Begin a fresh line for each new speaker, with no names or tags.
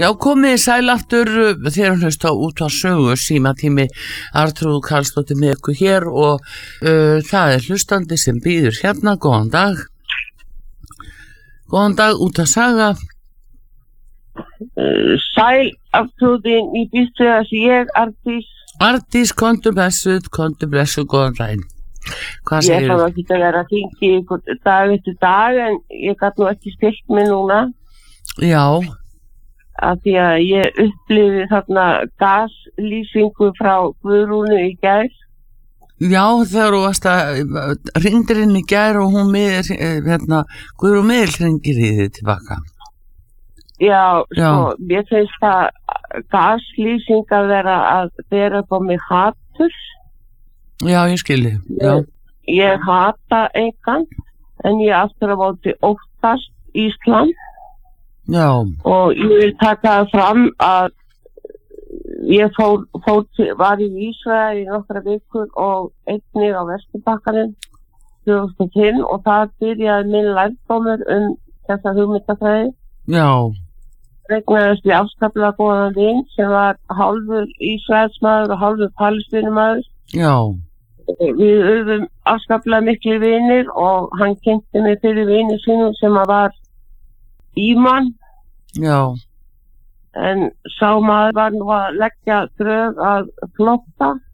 Já, komið sæl aftur þegar hlusta út á sögu símatími Artrúð Karlsdóttir með ykkur hér og það hlustandi sem býður hérna, góðan dag. Góðan dag, út að saga.
Sæl Artrúðin, ég býstu að ég, Arndís.
Arndís, kontu blessuð, góðan daginn. Hvað segir þú?
Ég fann ekki að vera að hringi dag eftir dag en ég gat nú ekki stilt mig núna.
Já.
Af því að ég upplifi þarna gaslýsingu frá Guðrúnu í gær.
Já, þegar þú varst að hringdir inn í gær og hún Guðrún miðil hringir í þig tilbaka.
Já, sko, mér finnst það gaslýsing að vera að bera upp á mig hatur.
Já, ég skilji, já.
Ég hata engan, en ég aftur á móti óttast Ísland.
Já. Og
ég vil taka það fram að ég var í Ísrael í nokkra vikur og einnig á Vesturbakkanum 2005 og það byrjaði minn lærdómur þessa hugmyndafræði.
Já.
Regnaðist við afskaplega góðan vin sem var hálfur Ísraelsmaður og hálfur Palestínumaður.
Já.
Við urðum afskaplega miklu vinir og hann kynnti mig fyrir vini sínum sem var Íman.
Já.
En sá maður var nú að leggja drög að flótta